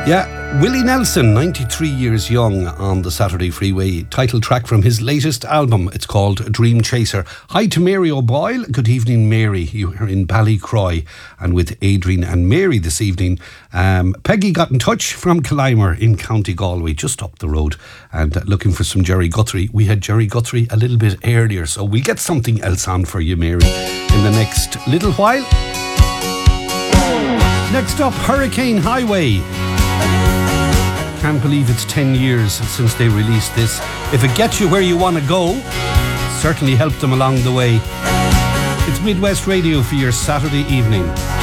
Yeah, Willie Nelson, 93 years young on the Saturday Freeway. Title track from his latest album. It's called Dream Chaser. Hi to Mary O'Boyle. Good evening, Mary. You are in Ballycroy and with Adrian and Mary this evening. Peggy got in touch from Killimer in County Galway, just up the road, and looking for some Jerry Guthrie. We had Jerry Guthrie a little bit earlier, so we'll get something else on for you, Mary, in the next little while. Next up, Hurricane Highway. Can't believe it's 10 years since they released this. If it gets you where you want to go, certainly help them along the way. It's Midwest Radio for your Saturday evening.